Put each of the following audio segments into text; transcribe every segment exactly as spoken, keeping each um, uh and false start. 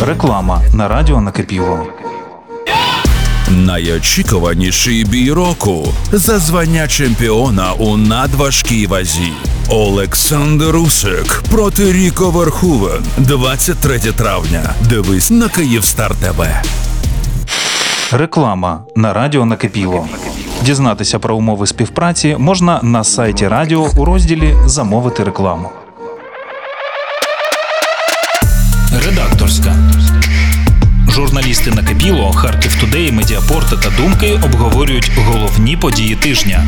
Реклама на радіо Накипіло. Найочікуваніший бій року за звання чемпіона у надважкій вазі. Олександр Усик проти Ріко Верховен. двадцять третє травня. Дивись на Київстар ТВ. Реклама на радіо Накипіло. Дізнатися про умови співпраці можна на сайті радіо у розділі «Замовити рекламу». Редакторська. Журналісти Накипіло, Харків Тудей, Медіапорт та Думки обговорюють головні події тижня.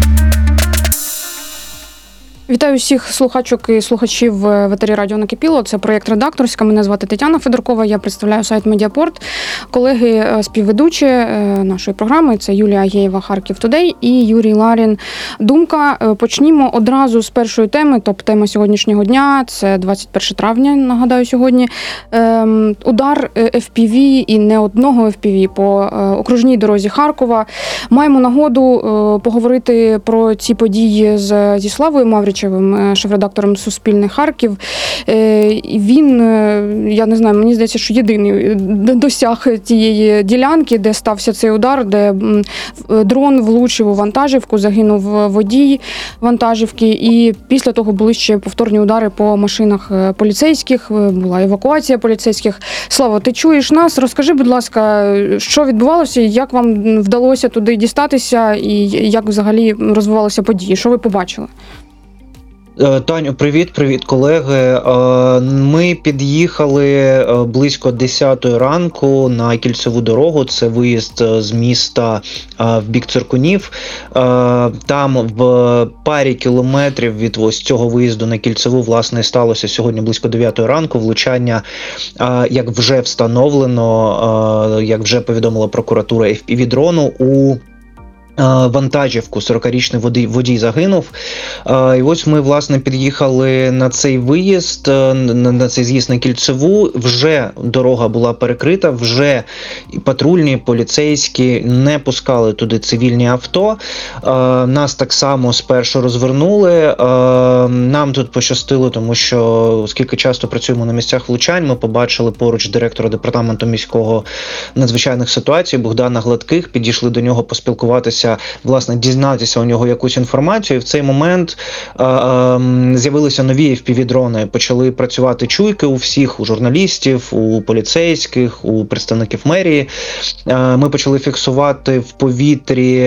Вітаю всіх слухачок і слухачів в етері радіо Накипіло. Це проєкт «Редакторська». Мене звати Тетяна Федоркова, я представляю сайт Медіапорт. Колеги співведучі нашої програми – це Юлія Агєєва, Харків Тудей і Юрій Ларін, Думка. Почнімо одразу з першої теми, топ-тема сьогоднішнього дня. Це двадцять перше травня, нагадаю, сьогодні. Ем, удар еф пі ві і не одного еф пі ві по окружній дорозі Харкова. Маємо нагоду поговорити про ці події з, зі Славою Мавричем, шеф-редактором Суспільне Харків. Він, я не знаю, мені здається, що єдиний досяг тієї ділянки, де стався цей удар, де дрон влучив у вантажівку, загинув водій вантажівки, і після того були ще повторні удари по машинах поліцейських, була евакуація поліцейських. Слава, ти чуєш нас? Розкажи, будь ласка, що відбувалося, як вам вдалося туди дістатися і як взагалі розвивалися події? Що ви побачили? Таню, привіт, привіт, колеги. Ми під'їхали близько десятої ранку на Кільцеву дорогу. Це виїзд з міста в бік Циркунів. Там в парі кілометрів від ось цього виїзду на Кільцеву, власне, сталося сьогодні близько дев'ятої ранку влучання, як вже встановлено, як вже повідомила прокуратура, еф пі ві-дрону у вантажівку. сорокарічний водій, водій загинув. І ось ми, власне, під'їхали на цей виїзд, на цей з'їзд на Кільцеву. Вже дорога була перекрита, вже патрульні, поліцейські не пускали туди цивільні авто. Нас так само спершу розвернули. Нам тут пощастило, тому що, оскільки часто працюємо на місцях влучань, ми побачили поруч директора департаменту міського надзвичайних ситуацій Богдана Гладких, підійшли до нього поспілкуватися, власне, дізнатися у нього якусь інформацію. І в цей момент е, е, з'явилися нові еф пі ві-дрони. Почали працювати чуйки у всіх, у журналістів, у поліцейських, у представників мерії. Е, ми почали фіксувати в повітрі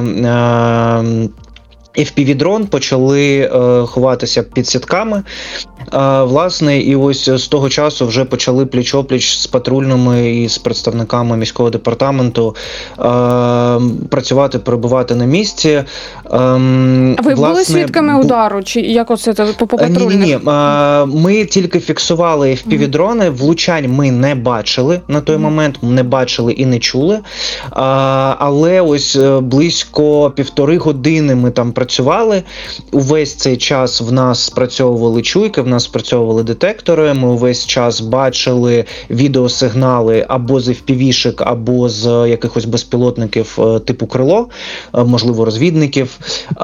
е, еф пі ві-дрон, почали е, ховатися під сітками. Е, власне, і ось з того часу вже почали пліч-опліч з патрульними і з представниками міського департаменту е, працювати, перебувати на місці. Е, а ви власне, були свідками удару? Чи як оце по патрульних? Ні, ні, ні. Е, ми тільки фіксували еф пі ві-дрони, влучань ми не бачили на той момент, не бачили і не чули. Е, але ось близько півтори години ми там працювали. Увесь цей час в нас спрацьовували чуйки, в нас спрацьовували детектори, ми увесь час бачили відеосигнали або з еф пі ві-шик, або з якихось безпілотників типу крило, можливо, розвідників.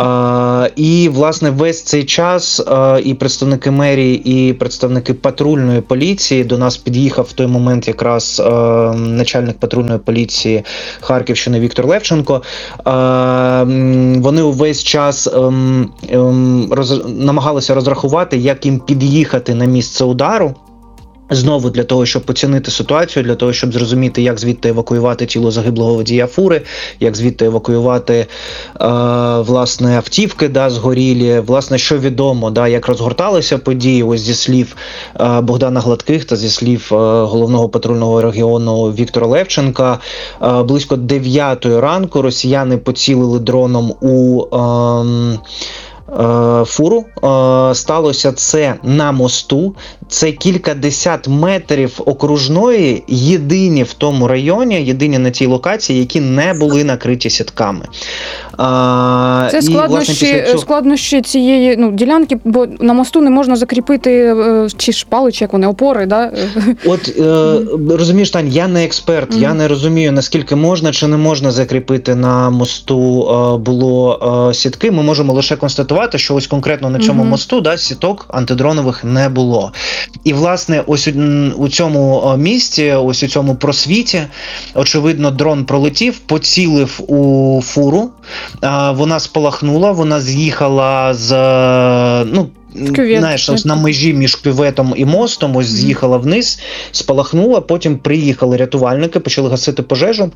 І, власне, весь цей час і представники мерії, і представники патрульної поліції, до нас під'їхав в той момент якраз начальник патрульної поліції Харківщини Віктор Левченко. Вони увесь час Ем, ем, роз, намагалися розрахувати, як їм під'їхати на місце удару. Знову для того, щоб оцінити ситуацію, для того, щоб зрозуміти, як звідти евакуювати тіло загиблого водія фури, як звідти евакуювати е, власне автівки, да, згорілі, власне, що відомо, да, як розгорталися події, ось зі слів е, Богдана Гладких та зі слів е, головного патрульного регіону Віктора Левченка, е, близько дев'ятої ранку росіяни поцілили дроном у е, фуру. Сталося це на мосту. Це кількадесят метрів окружної, єдині в тому районі, єдині на цій локації, які не були накриті сітками. Це складнощі, і, власне, цього... складнощі цієї ну, ділянки, бо на мосту не можна закріпити чи шпали, чи як вони, опори, да? От, е, розумієш, Тань, я не експерт, mm-hmm. я не розумію, наскільки можна чи не можна закріпити на мосту е, було е, сітки. Ми можемо лише констатувати, що ось конкретно на цьому mm-hmm. мосту, да, сіток антидронових не було. І, власне, ось у, у цьому місці, ось у цьому просвіті, очевидно, дрон пролетів, поцілив у фуру, а, вона спалахнула, вона з'їхала з, ну, Кювет. знаєш, ось на межі між кюветом і мостом, ось з'їхала вниз, спалахнула, потім приїхали рятувальники, почали гасити пожежу.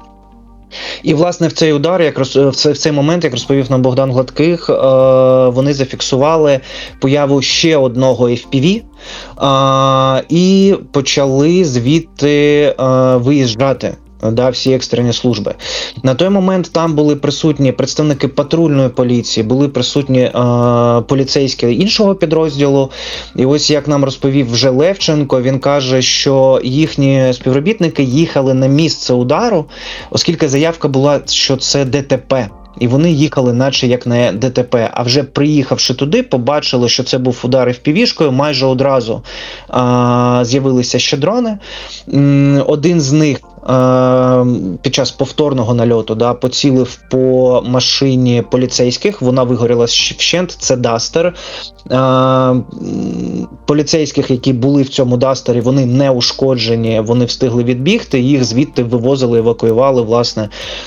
І, власне, в цей удар, як роз... в цей, в цей момент, як розповів нам Богдан Гладких, е... вони зафіксували появу ще одного еф пі ві е... і почали звідти е... виїжджати. Да, всі екстрені служби. На той момент там були присутні представники патрульної поліції, були присутні е, поліцейські іншого підрозділу. І ось як нам розповів вже Левченко, він каже, що їхні співробітники їхали на місце удару, оскільки заявка була, що це де те пе. І вони їхали наче як на де те пе. А вже приїхавши туди, побачили, що це був удар еф пі ві-шкою, майже одразу а, з'явилися ще дрони. М, один з них а, під час повторного нальоту да, поцілив по машині поліцейських, вона вигоріла вщент, це Дастер. А, поліцейських, які були в цьому Дастері, вони не ушкоджені, вони встигли відбігти, їх звідти вивозили, евакуювали, власне,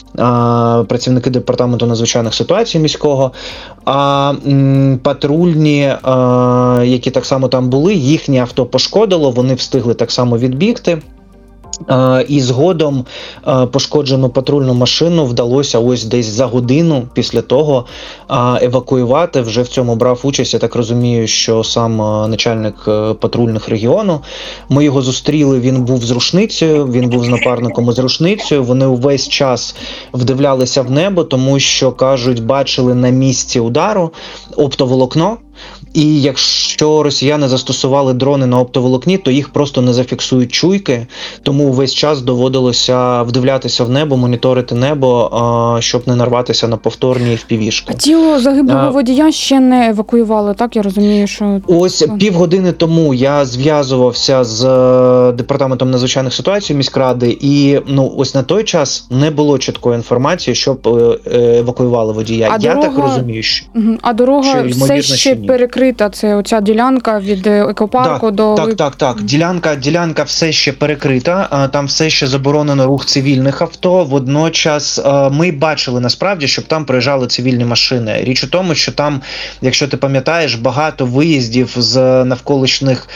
а, працівники департаменту надзвичайних ситуацій міського, а м, патрульні, а, які так само там були, їхнє авто пошкодило, вони встигли так само відбігти. Uh, і згодом uh, пошкоджену патрульну машину вдалося ось десь за годину після того uh, евакуювати. Вже в цьому брав участь, я так розумію, що сам uh, начальник uh, патрульних регіону. Ми його зустріли, він був з рушницею, він був з напарником із рушницею. Вони увесь час вдивлялися в небо, тому що, кажуть, бачили на місці удару оптоволокно. І якщо росіяни застосували дрони на оптоволокні, то їх просто не зафіксують чуйки, тому весь час доводилося вдивлятися в небо, моніторити небо, щоб не нарватися на повторні еф пі ві-шки. А тіло загиблого водія ще не евакуювали, так? Я розумію, що... Ось півгодини тому я зв'язувався з департаментом надзвичайних ситуацій міськради, і ну ось на той час не було чіткої інформації, щоб евакуювали водія. А я дорога... так розумію, що... А дорога що, все ще перекрита, це оця ділянка від екопарку так, до... Так, так, так. Ділянка, ділянка все ще перекрита, там все ще заборонено рух цивільних авто. Водночас ми бачили насправді, щоб там проїжджали цивільні машини. Річ у тому, що там, якщо ти пам'ятаєш, багато виїздів з навколишніх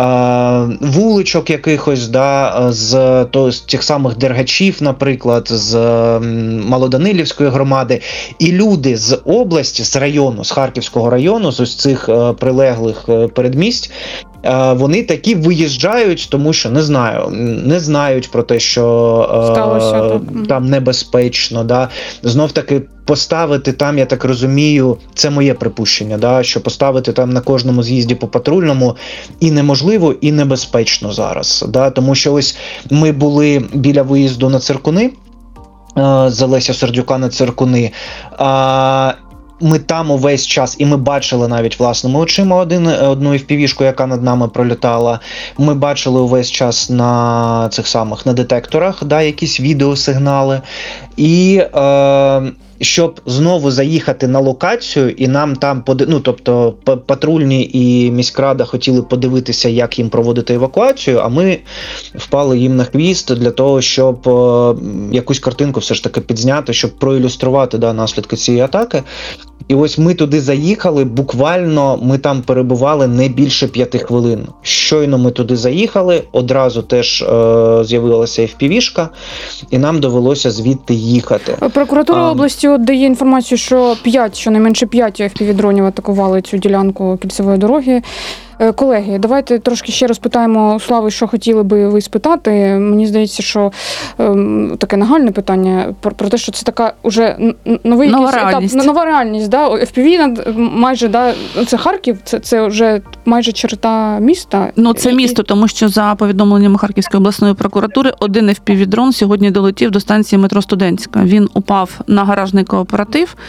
вуличок якихось, да, з, то, з тих самих Дергачів, наприклад, з Малоданилівської громади. І люди з області, з району, з Харківського району, з ось цих е, прилеглих е, передмість, е, вони такі виїжджають, тому що, не знаю, не знають про те, що е, Сталося, там небезпечно. Да? Знов-таки поставити там, я так розумію, це моє припущення, да? Що поставити там на кожному з'їзді по патрульному і неможливо, і небезпечно зараз. Да? Тому що ось ми були біля виїзду на Циркуни, е, з Олеся Сердюка на Циркуни, е, ми там увесь час, і ми бачили навіть власними очима один, одну еф пі ві-шку, яка над нами пролітала. Ми бачили увесь час на цих самих, на детекторах, да, якісь відеосигнали. І е, щоб знову заїхати на локацію, і нам там, поди... ну, тобто патрульні і міськрада хотіли подивитися, як їм проводити евакуацію, а ми впали їм на хвіст для того, щоб е, якусь картинку все ж таки підзняти, щоб проілюструвати, да, наслідки цієї атаки. І ось ми туди заїхали, буквально ми там перебували не більше п'яти хвилин. Щойно ми туди заїхали, одразу теж е, з'явилася еф пі ві-шка, і нам довелося звідти їхати. Прокуратура а, області от дає інформацію, що п'ять, щонайменше п'ять еф пі ві-дронів атакували цю ділянку кільцевої дороги. Колеги, давайте трошки ще розпитаємо Слави, що хотіли би ви спитати. Мені здається, що ем, таке нагальне питання про, про те, що це така уже новий нова якийсь реальність. етап, нова реальність. Да? еф пі ві майже, да, це Харків, це, це вже майже черта міста. Ну, це І, місто, тому що за повідомленнями Харківської обласної прокуратури, один еф пі ві-дрон сьогодні долетів до станції метро Студентська. Він упав на гаражний кооператив,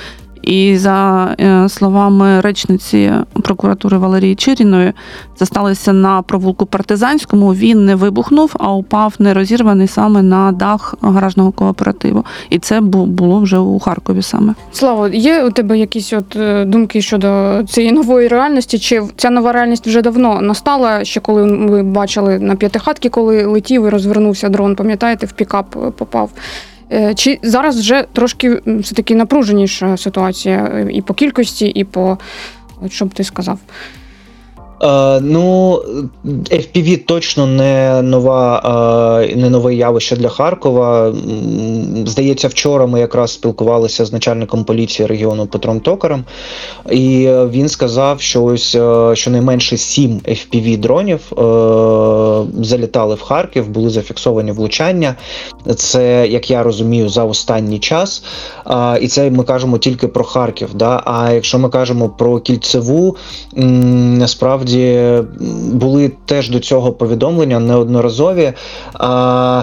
І за е, словами речниці прокуратури Валерії Чиріної, це сталося на провулку Партизанському. Він не вибухнув, а упав нерозірваний саме на дах гаражного кооперативу. І це бу- було вже у Харкові саме. Слава, є у тебе якісь от е, думки щодо цієї нової реальності? Чи ця нова реальність вже давно настала, ще коли ви бачили на П'ятихатки, коли летів і розвернувся дрон, пам'ятаєте, в пікап е, попав? Е, Чи зараз вже трошки м, все-таки напруженіша ситуація е, і по кількості, і по, от що б ти сказав? Е, ну, еф пі ві точно не нова, е, не нове явище для Харкова. М, Здається, вчора ми якраз спілкувалися з начальником поліції регіону Петром Токарем, і е, він сказав, що ось е, щонайменше сім еф пі ві дронів е, залітали в Харків, були зафіксовані влучання. Це, як я розумію, за останній час. А, і це ми кажемо тільки про Харків. Да? А якщо ми кажемо про Кільцеву, м, насправді були теж до цього повідомлення неодноразові. А,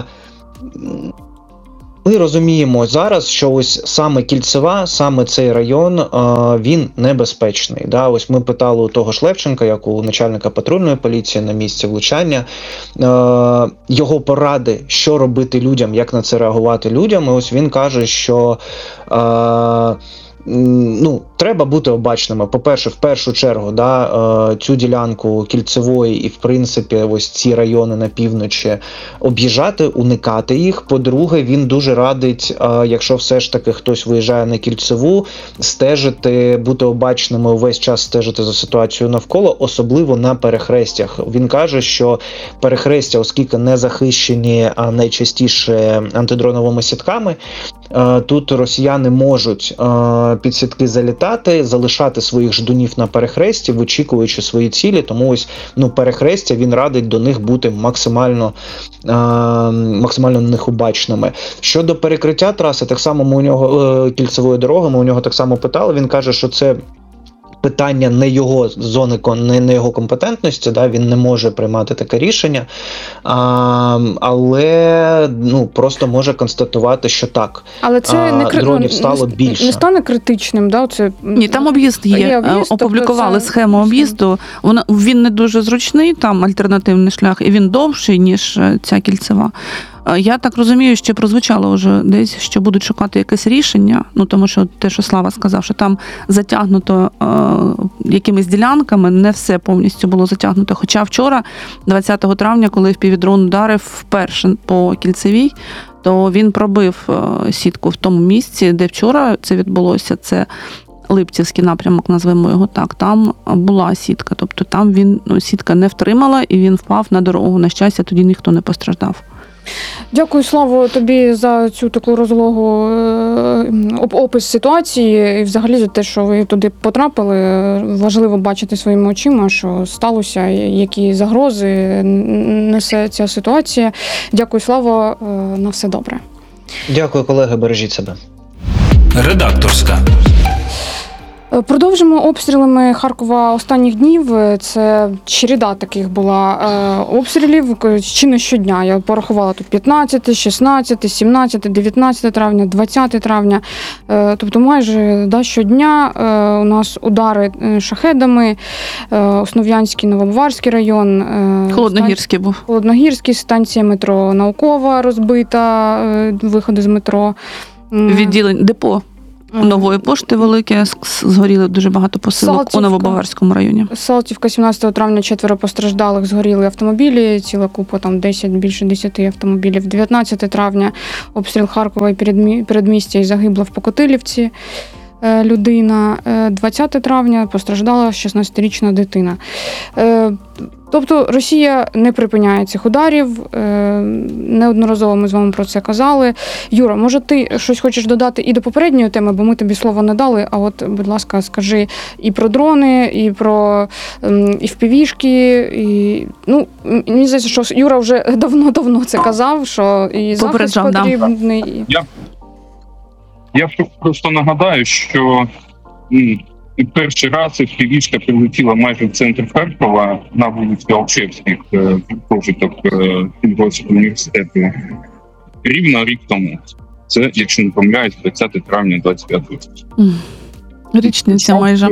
Ми розуміємо зараз, що ось саме Кільцева, саме цей район, е, він небезпечний. Да? Ось ми питали у того ж Левченка, як у начальника патрульної поліції на місці влучання, е, його поради, що робити людям, як на це реагувати людям. І ось він каже, що е, ну, треба бути обачними. По-перше, в першу чергу, да, е, цю ділянку Кільцевої і, в принципі, ось ці райони на півночі об'їжджати, уникати їх. По-друге, він дуже радить, е, якщо все ж таки хтось виїжджає на Кільцеву, стежити, бути обачними, увесь час стежити за ситуацією навколо, особливо на перехрестях. Він каже, що перехрестя, оскільки не захищені а найчастіше антидроновими сітками, е, тут росіяни можуть е, під сітки залітати, залишати своїх ждунів на перехресті, вичікуючи свої цілі. Тому ось, ну, перехрестя, він радить до них бути максимально, е, максимально на них обачними. Щодо перекриття траси, так само ми у нього, е, Кільцевої дороги, ми у нього так само питали, він каже, що це питання не його зони, не, не його компетентності, да, він не може приймати таке рішення, а, але ну, просто може констатувати, що так, Але це не, кри... дронів стало більше. Не стане критичним, да? Це... Ні, там об'їзд є. Є об'їзд, Опублікували тобто це... схему об'їзду. Вона, він не дуже зручний, там альтернативний шлях, і він довший, ніж ця Кільцева. Я так розумію, що прозвучало вже десь, що будуть шукати якесь рішення, ну тому що те, що Слава сказав, що там затягнуто е, якимись ділянками, не все повністю було затягнуто. Хоча вчора, двадцятого травня, коли впівдрон ударив вперше по Кільцевій, то він пробив е, сітку в тому місці, де вчора це відбулося, це Липцівський напрямок, назвемо його так, там була сітка, тобто там він, ну, сітка не втримала і він впав на дорогу. На щастя, тоді ніхто не постраждав. Дякую, Славо, тобі за цю таку розлогу опис ситуації і взагалі за те, що ви туди потрапили. Важливо бачити своїми очима, що сталося, які загрози несе ця ситуація. Дякую, Славо, на все добре. Дякую, колеги, бережіть себе. Редакторська. Продовжимо обстрілами Харкова останніх днів. Це череда таких була обстрілів, чи не щодня. Я порахувала тут п'ятнадцяте, шістнадцяте, сімнадцяте, дев'ятнадцяте травня, двадцяте травня. Тобто майже да, щодня у нас удари шахедами, Основ'янський, Новобаварський район. Холодногірський був. Холодногірський, станція метро Наукова розбита, виходи з метро. Відділень, депо. Нової пошти велике, згоріли дуже багато посилок Салтівка. у Новобаварському районі. Салтівка, сімнадцятого травня, четверо постраждалих, згоріли автомобілі, ціла купа, там десять, більше десяти автомобілів. дев'ятнадцятого травня обстріл Харкова і передмістя, і загибла в Покотилівці людина. двадцятого травня постраждала шістнадцятирічна дитина. Тобто Росія не припиняє цих ударів, неодноразово ми з вами про це казали. Юра, може ти щось хочеш додати і до попередньої теми, бо ми тобі слова не дали, а от, будь ласка, скажи і про дрони, і про і впівішки, і, ну, мені здається, що Юра вже давно-давно це казав, що і захист потрібний. Я, я просто нагадаю, що і перший раз впівішка прилетіла майже в центр Харкова на вулиці Алчевських, прожиток Київського університету, рівно рік тому. Це, якщо не помиляюсь, двадцятого травня двадцять п'ятого року. Річниця майже.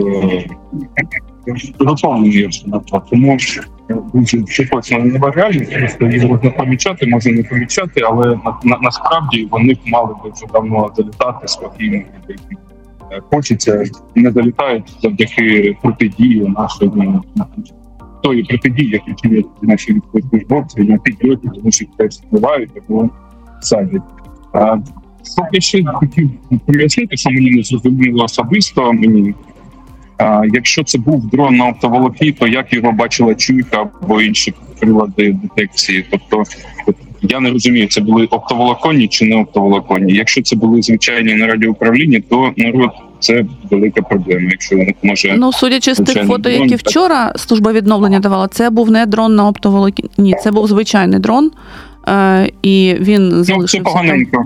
Готовий на то. Тому що дуже точно не вважаю, просто їх можна помічати, може не помічати, але на, на, насправді вони б мали би вже давно залітати спокійно. Хочеться, не залітають завдяки протидії нашої тої протидії, які чинять наші військовослужбовці, на підльоті, тому що теж впливають або садять. А що я ще хотів пояснити, що мені не зрозуміло особисто мені. А, якщо це був дрон на оптоволокні, то як його бачила чуйка або інші прилади детекції? Тобто я не розумію, це були оптоволоконні чи не оптоволоконні. Якщо це були звичайні на радіоуправлінні, то народ це велика проблема. Якщо вони може Ну, судячи з тих звичайний фото, дрон, які так. вчора служба відновлення давала, це був не дрон на оптоволокні. Ні, це був звичайний дрон, е, і він Ну, це залишився там. поганенько.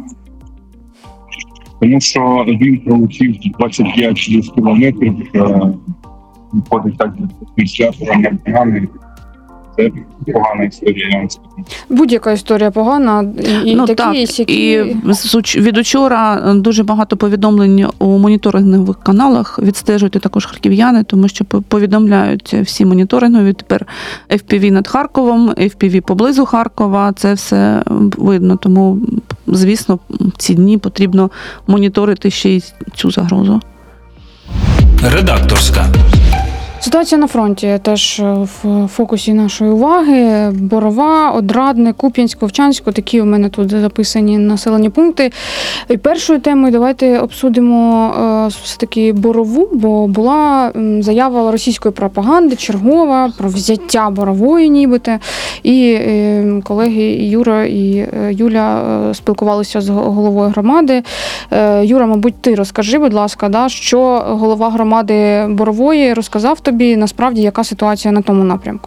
Тому що він пролетів двадцять п'ять кілометрів, виходить так післятором ногами. Це погана історія, я вам скажу. Будь-яка історія погана, і Ну такі, так, і сякі. і з уч- від учора дуже багато повідомлень у моніторингових каналах. Відстежуйте також харків'яни, тому що по- повідомляють всі моніторингові. Тепер еф пі ві над Харковом, еф пі ві поблизу Харкова. Це все видно. Тому, звісно, ці дні потрібно моніторити ще й цю загрозу. Редакторська. Ситуація на фронті теж в фокусі нашої уваги. Борова, Одрадне, Куп'янськ, Вовчанськ. Такі у мене тут записані населені пункти. І першою темою давайте обсудимо е, все-таки Борову, бо була м, заява російської пропаганди, чергова, про взяття Борової нібито. І е, колеги Юра і е, Юля е, спілкувалися з головою громади. Е, Юра, мабуть, ти розкажи, будь ласка, да, що голова громади Борової розказав тобі, насправді, яка ситуація на тому напрямку?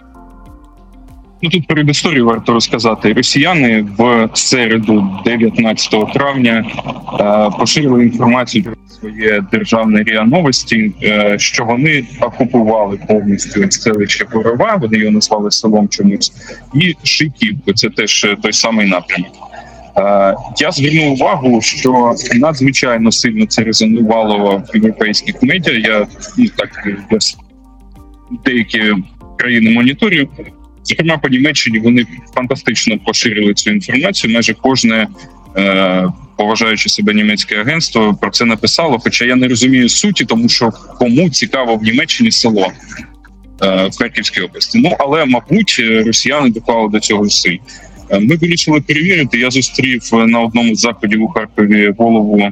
Ну, тут перед історією варто розказати. Росіяни в середу, дев'ятнадцятого травня, е, поширили інформацію про своє державне РІА Новості, е, що вони окупували повністю селище Борова, вони його назвали селом чомусь, і Шийківку, це теж той самий напрямок. Е, Я звернув увагу, що надзвичайно сильно це резонувало в європейських медіа. Я ну, так деякі країни моніторю. Зокрема, по Німеччині вони фантастично поширили цю інформацію. Майже кожне е, поважаючи себе німецьке агентство про це написало. Хоча я не розумію суті, тому що кому цікаво в Німеччині село е, в Харківській області. Ну але мабуть, росіяни доклали до цього зусиль. Ми вирішили перевірити. Я зустрів на одному з заходів у Харкові голову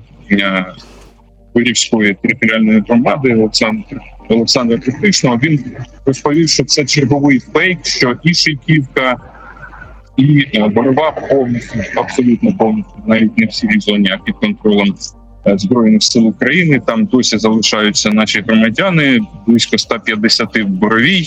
Вирівської територіальної громади Олександра Олександра Критичного. Він розповів, що це черговий фейк, що і Шийківка, і Борова повністю, абсолютно повністю, навіть не в сірій зоні, а під контролем Збройних сил України. Там досі залишаються наші громадяни, близько сто п'ятдесят в Боровій,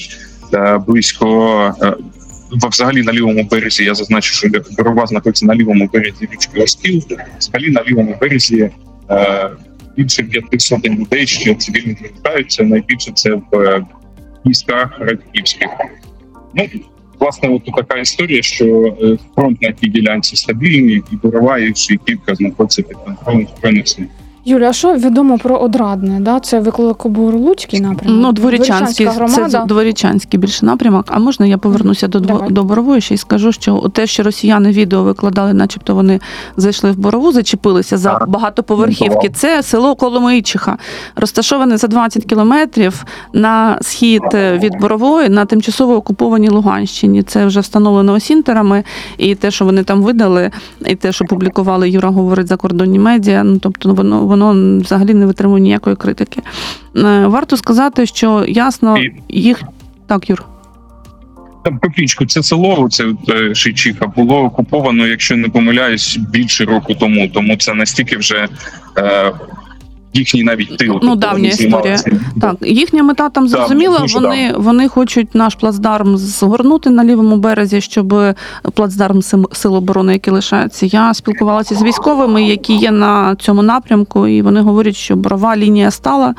близько взагалі на лівому березі, я зазначу, що Борова знаходиться на лівому березі річки Оскіл. Взагалі на лівому березі е, більше п'яти сотень людей, що цивільно залишаються. Найбільше це в військах радьківських. Ну, власне, от така історія, що фронт на тій ділянці стабільний, і Борова, і Шийківка знаходяться під контролем Збройних сил. Юля, а що відомо про Одрадне? Да? Це Великоборлуцький напрямок? Ну, Дворічанський, Дворічанська це Дворічанський більше напрямок. А можна я повернуся до, Давай. до Борової ще й скажу, що те, що росіяни відео викладали, начебто вони зайшли в Борову, зачепилися за багатоповерхівки, це село Коломийчиха, розташоване за двадцять кілометрів на схід від Борової, на тимчасово окупованій Луганщині. Це вже встановлено осінтерами, і те, що вони там видали, і те, що публікували, Юра говорить, закордонні медіа, ну, тобто воно воно взагалі не витримує ніякої критики. Варто сказати, що ясно їх... Так, Юр. Там Копійчку, це село, це Шийчиха, було окуповано, якщо не помиляюсь, більше року тому. Тому це настільки вже е, їхній навіть тил. Ну, давня історія. Так, їхня мета там зрозуміла, да, вони, вони хочуть наш плацдарм згорнути на лівому березі, щоб плацдарм Сил оборони, який лишається. Я спілкувалася з військовими, які є на цьому напрямку, і вони говорять, що Борова лінія стала,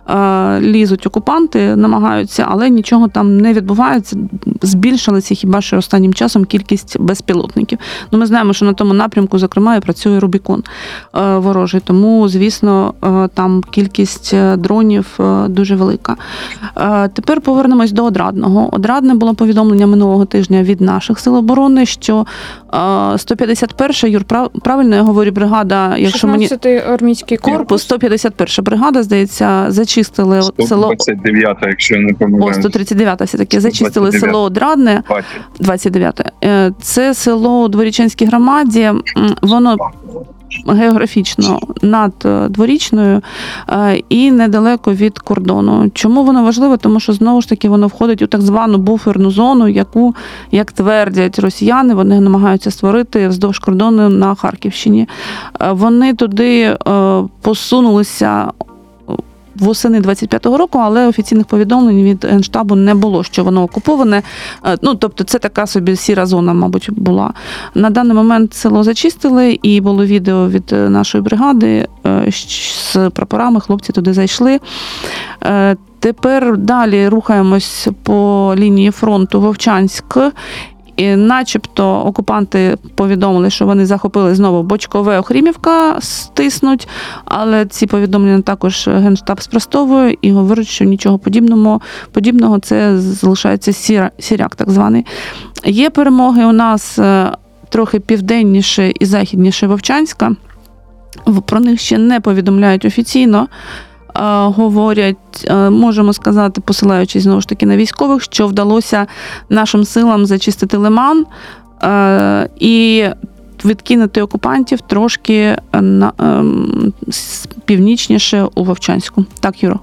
лізуть окупанти, намагаються, але нічого там не відбувається. Збільшилася хіба що останнім часом кількість безпілотників. Ну, ми знаємо, що на тому напрямку, зокрема, і працює Рубікон ворожий, тому, звісно, що там кількість е, дронів е, дуже велика. Е, Тепер повернемось до Одрадного. Одрадне було повідомлення минулого тижня від наших сил оборони, що е, сто п'ятдесят перша, Юр, прав- правильно я говорю, бригада, якщо мені... шістнадцятий армійський корпус. Корпус, сто п'ятдесят перша бригада, здається, зачистили сто село... двадцять дев'ята, якщо я не О, помиляюсь. сто тридцять дев'ята все-таки, зачистили сто двадцять дев'ята. село Одрадне. двадцять дев'яте. Е, Це село у Дворічанській громаді, м, воно географічно над е, Дворічною е, і недалеко від кордону. Чому воно важливо? Тому що, знову ж таки, воно входить у так звану буферну зону, яку, як твердять росіяни, вони намагаються створити вздовж кордону на Харківщині. Е, Вони туди е, посунулися восени двадцять п'ятого року, але офіційних повідомлень від Генштабу не було, що воно окуповане. Е, Ну, тобто це така собі сіра зона, мабуть, була. На даний момент село зачистили, і було відео від нашої бригади е, з прапорами, хлопці туди зайшли. Е, Тепер далі рухаємось по лінії фронту Вовчанськ. І начебто окупанти повідомили, що вони захопили знову Бочкове, Охрімівка, стиснуть, але ці повідомлення також Генштаб спростовує і говорить, що нічого подібного, подібного це залишається сіра, сіряк так званий. Є перемоги у нас е, трохи південніше і західніше Вовчанська. В- Про них ще не повідомляють офіційно. Е, Говорять, е, можемо сказати, посилаючись знову ж таки на військових, що вдалося нашим силам зачистити Лиман е, і відкинути окупантів трошки на, ем, с- північніше у Вовчанську. Так, Юро?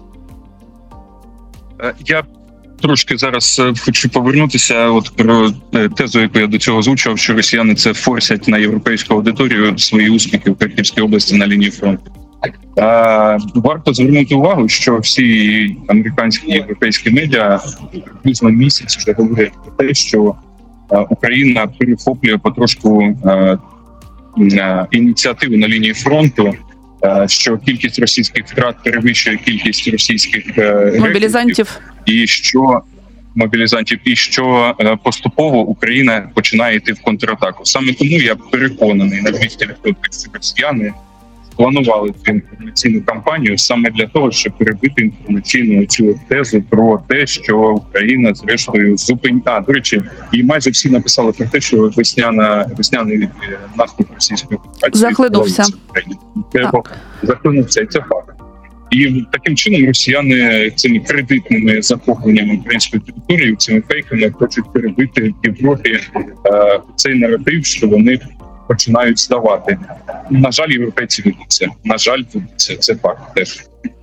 Е, Я трошки зараз е, хочу повернутися от про е, тезу, яку я до цього озвучував, що росіяни це форсять на європейську аудиторію свої успіхи в Харківській області на лінії фронту. Е, Варто звернути увагу, що всі американські і європейські медіа приблизно місяць вже говорять про те, що е, Україна перехоплює потрошку е, е, ініціативу на лінії фронту, е, що кількість російських втрат перевищує кількість російських е, рекрутів. Мобілізантів. І що мобілізантів, і що е, поступово Україна починає йти в контратаку. Саме тому я переконаний на двісті відсотків, що росіяни планували цю інформаційну кампанію саме для того, щоб перебити інформаційну цю тезу про те, що Україна зрештою зупиняє. А, до речі, і майже всі написали про те, що весняна весняний е, наступ російської окупації Захлинувся. Треба захлинувся, і це факт. І таким чином росіяни цими кредитними захопленнями української території, цими фейками хочуть перебити в Європі е, цей наратив, що вони починають здавати. На жаль, європейці ведуться. На жаль, ведуться. Це факт теж.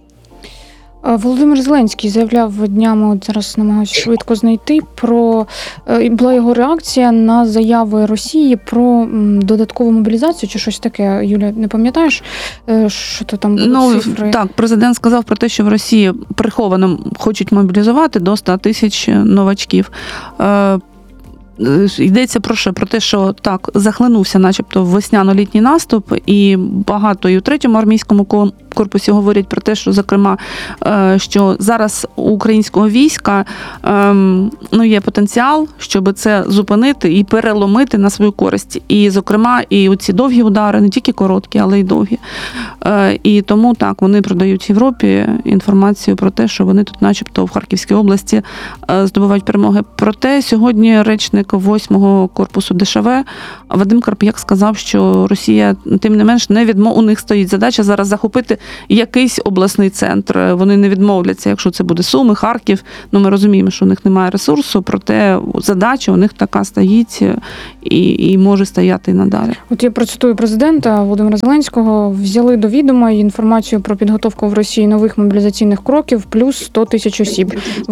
Е, Володимир Зеленський заявляв днями, от зараз намагаюся швидко знайти, про е, була його реакція на заяви Росії про м, додаткову мобілізацію чи щось таке. Юля, не пам'ятаєш, е, що то там були Ну, цифри? так, президент сказав про те, що в Росії приховано хочуть мобілізувати до ста тисяч новачків. Е, Йдеться про що? Про те, що так, захлинувся начебто весняно-літній наступ, і багато і у третьому армійському корпусі говорять про те, що, зокрема, що зараз у українського війська ну, є потенціал, щоб це зупинити і переломити на свою користь. І, зокрема, і оці довгі удари, не тільки короткі, але й довгі. І тому так, вони продають Європі інформацію про те, що вони тут начебто в Харківській області здобувають перемоги. Проте сьогодні речник восьмого корпусу ДШВ Вадим Карп'як сказав, що Росія, тим не менш, не відмов... у них стоїть задача зараз захопити якийсь обласний центр. Вони не відмовляться, якщо це буде Суми, Харків. Ну, ми розуміємо, що у них немає ресурсу, проте задача у них така стоїть і, і може стояти і надалі. От я процитую президента Володимира Зеленського. Взяли до відома інформацію про підготовку в Росії нових мобілізаційних кроків плюс сто тисяч осіб.